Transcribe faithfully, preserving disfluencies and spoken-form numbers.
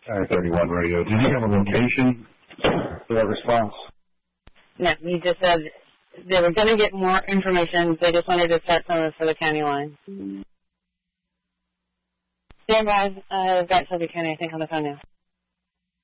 I thirty-one radio. Did you have a location for that response? No, he just said they were going to get more information. They just wanted to start something for the county line. Stand by. I've got Shelby County, I think, on the phone now.